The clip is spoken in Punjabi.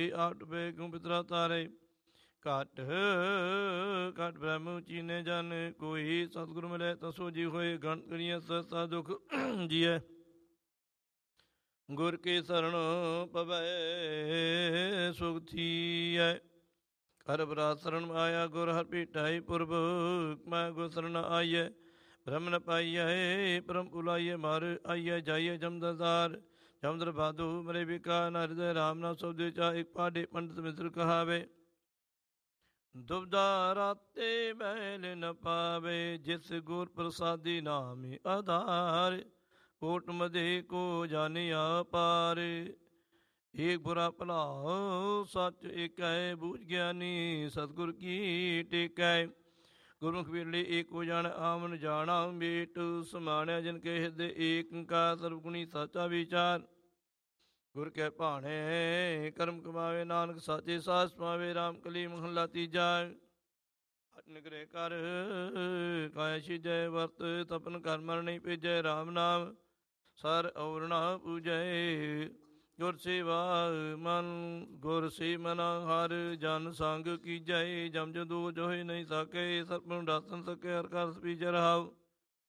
ਆਟ ਪੇ ਕਿਉ ਪਿਤਰਾ ਤਾਰੇ। ਘਟ ਘਟ ਬ੍ਰਹਮ ਚੀਨੇ ਜਨ ਕੋਈ, ਸਤਿਗੁਰ ਮਿਲੇ ਤਸੋ ਜੀ ਹੋਏ। ਗਣਤ ਕਰੀਏ ਸਸਤਾ ਦੁਖ ਜੀਐ, ਗੁਰ ਕੀ ਸਰਣ ਪਵੈ ਸੁਖ ਥੀਐ। ਹਰ ਬਰਾ ਸਰਣ ਆਇਆ, ਗੁਰ ਹਰ ਭੇਟਾਈ ਪੁਰਬ। ਮੈਂ ਗੁਰ ਸਰਣ ਆਈਐ, ਬ੍ਰਹਮ ਨ ਪਾਈਐ। ਪਰਮ ਪੁਲਾਈਐ ਮਾਰ ਆਈਐ, ਜਾਈਐ ਜਮਦਸਾਰ। ਜਮਦਰ ਬਾਦੂ ਮਰੇ ਵਿਕਾਰ, ਹਿਰਦੈ ਰਾਮ ਨਾਮ ਸਬਦੇ ਚਾ। ਇੱਕ ਪਾਡੇ ਪੰਡਿਤ ਮਿੱਤਰ ਕਹਾਵੇ, ਦੁਬਦਾ ਰਾਤੇ ਮੈਲ ਨ ਪਾਵੇ। ਜਿਸ ਗੁਰ ਪ੍ਰਸਾਦੀ ਨਾਮੇ ਆਧਾਰ, ਕੋਟ ਮਧੇ ਕੋ ਜਾਣਿਆ ਪਾਰ। ਏਕ ਬੁਰਾ ਭਲਾ ਸੱਚ ਏਕੈ, ਬੂਝ ਗਿਆਨੀ ਸਤਿਗੁਰ ਕੀ ਟੇਕੈ। ਗੁਰਮੁਖ ਵੇਲੇ ਏਕੋ ਜਾਣ, ਆਮਨ ਜਾਣਾ ਮੇਟ। ਸਮਾਣਿਆ ਜਿਨ ਕੇ ਹਿਰਦੇ ਏਕ ਓੰਕਾਰ, ਸਰਬ ਗੁਣੀ ਸਾਚਾ ਵਿਚਾਰ। ਗੁਰ ਕੈ ਭਾਣੇ ਕਰਮ ਕਮਾਵੇ, ਨਾਨਕ ਸਾਚੇ ਸਾਸ ਪਾਵੇ। ਰਾਮ ਕਲੀ ਮਹੱਲਾ ਤੀਜਾ। ਹਟ ਨਿਗਰੇ ਕਰ ਕਾਇਆ ਛੀਜੈ, ਵਰਤ ਤਪਨ ਕਰ ਮਨ ਨਹੀਂ ਭੇਜੈ। ਰਾਮ ਨਾਮ ਸਰ ਔਰ ਨਾ ਪੂਜੈ। ਗੁਰ ਸੇਵਾ ਮਨ ਗੁਰ ਸੇ ਮਨਾ, ਹਰ ਜਨ ਸੰਗ ਕੀਜੈ। ਜਮ ਜਦੂ ਜੋ ਹੋਇ ਨਹੀਂ ਸਕੇ, ਸਰਪਨ ਡਾਸਨ ਸਕੇ। ਹਰ ਕਰ ਸਪੀਜੈ ਰਹਾਉ।